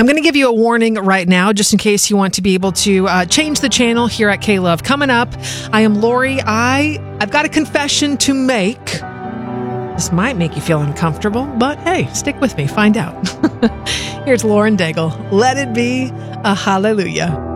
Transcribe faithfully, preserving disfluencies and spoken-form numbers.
I'm going to give you a warning right now, just in case you want to be able to uh, change the channel here at K-Love. Coming up, I am Lori. I, I've got a confession to make. This might make you feel uncomfortable, but hey, stick with me. Find out. Here's Lauren Daigle. Let it be a hallelujah.